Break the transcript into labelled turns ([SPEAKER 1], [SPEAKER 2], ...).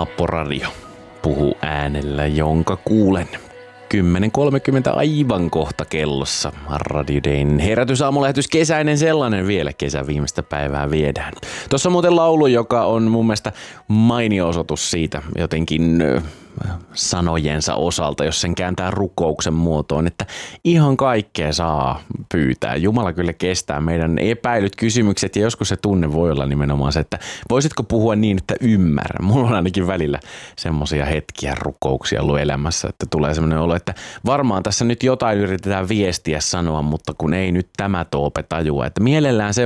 [SPEAKER 1] Haapporadio puhuu äänellä, jonka kuulen. 10.30 aivan kohta kellossa. Radio Dayn herätysaamulähetys, kesäinen sellainen vielä, kesän viimeistä päivää viedään. Tuossa on muuten laulu, joka on mun mielestä mainio osoitus siitä jotenkin sanojensa osalta, jos sen kääntää rukouksen muotoon, että ihan kaikkea saa pyytää. Jumala kyllä kestää meidän epäilyt, kysymykset ja joskus se tunne voi olla nimenomaan se, että voisitko puhua niin, että ymmärrän. Mulla on ainakin välillä semmoisia hetkiä, rukouksia ollut elämässä, että tulee semmoinen olo, että varmaan tässä nyt jotain yritetään viestiä sanoa, mutta kun ei nyt tämä toope tajua, että mielellään